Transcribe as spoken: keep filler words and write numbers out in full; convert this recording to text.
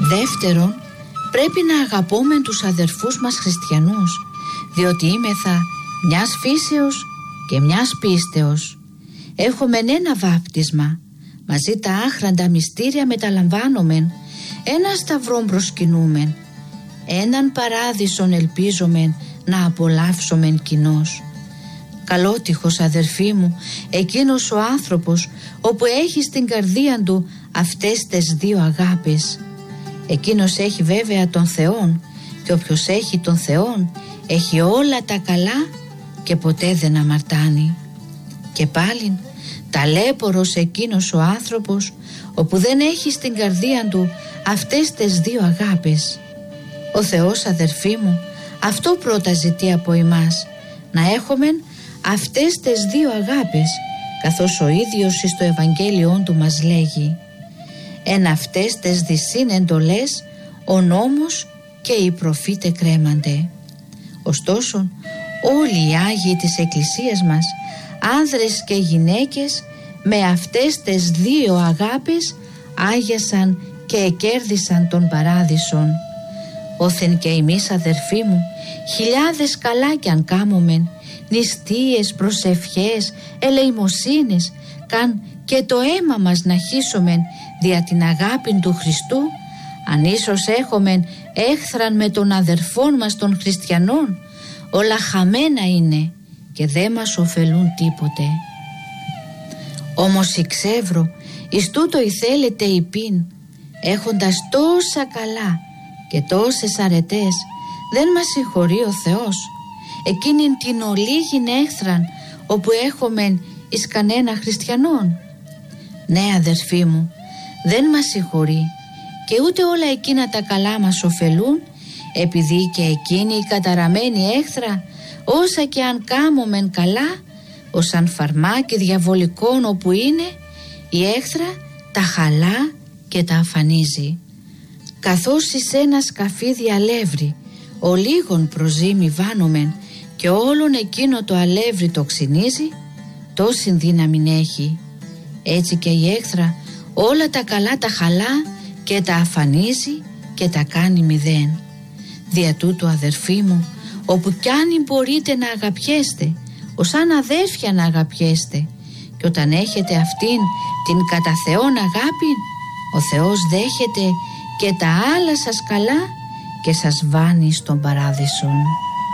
Δεύτερον, πρέπει να αγαπούμε τους αδερφούς μας χριστιανούς, διότι είμεθα μιας φύσεως και μιας πίστεως. Έχουμε ένα βάπτισμα, μαζί τα άχραντα μυστήρια μεταλαμβάνομεν, ένα σταυρόν προσκυνούμεν, έναν παράδεισον ελπίζομεν να απολαύσομεν κοινώς. Καλότυχος, αδερφοί μου, εκείνος ο άνθρωπος όπου έχει στην καρδία του αυτές τις δύο αγάπες. Εκείνος έχει βέβαια τον Θεόν, και όποιος έχει τον Θεόν έχει όλα τα καλά και ποτέ δεν αμαρτάνει. Και πάλιν ταλέπορος εκείνος ο άνθρωπος όπου δεν έχει στην καρδία του αυτές τις δύο αγάπες. Ο Θεός, αδερφοί μου, αυτό πρώτα ζητεί από εμάς, να έχουμε αυτές τις δύο αγάπες, καθώς ο ίδιος στο Ευαγγέλιόν του μας λέγει: «Εν αυτές τις δυσίν εντολές ο νόμος και οι προφήτε κρέμανται». Ωστόσο, όλοι οι Άγιοι της Εκκλησίας μας, άνδρες και γυναίκες, με αυτές τις δύο αγάπες άγιασαν και εκέρδισαν τον παράδεισον. Όθεν και εμείς, αδερφοί μου, χιλιάδες καλά κι αν κάμομεν, νηστείες, προσευχές, ελεημοσύνες, καν και το αίμα μας να χύσομεν δια την αγάπη του Χριστού, αν ίσως έχομεν έχθραν με τον αδερφόν μας των χριστιανών, όλα χαμένα είναι και δεν μας ωφελούν τίποτε. Όμως εξεύρω εις τούτο ηθέλετε υπήν, έχοντας τόσα καλά και τόσες αρετές, δεν μας συγχωρεί ο Θεός εκείνην την ολίγην έχθραν όπου έχομεν εις κανένα χριστιανόν. Ναι, αδερφοί μου, δεν μας συγχωρεί, και ούτε όλα εκείνα τα καλά μας ωφελούν, επειδή και εκείνη η καταραμένη έχθρα, όσα και αν κάμομεν καλά, ως αν φαρμάκι διαβολικών όπου είναι, η έχθρα τα χαλά και τα αφανίζει. Καθώς εις ένα σκαφίδι αλεύρι ο λίγον προζύμι βάνομεν και όλον εκείνο το αλεύρι το ξυνίζει, τόση δύναμη έχει. Έτσι και η έχθρα όλα τα καλά τα χαλά και τα αφανίζει και τα κάνει μηδέν. Δια τούτου, αδερφοί μου, όπου κι αν μπορείτε να αγαπιέστε, ως αν αδέρφια να αγαπιέστε, και όταν έχετε αυτήν την κατά Θεόν αγάπη, ο Θεός δέχεται και τα άλλα σας καλά και σας βάνει στον παράδεισον.